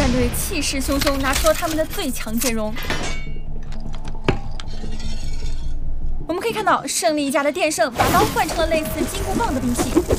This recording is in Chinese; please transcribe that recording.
战队气势汹汹，拿出了他们的最强阵容。我们可以看到，胜利一家的电圣把刀换成了类似金箍棒的兵器，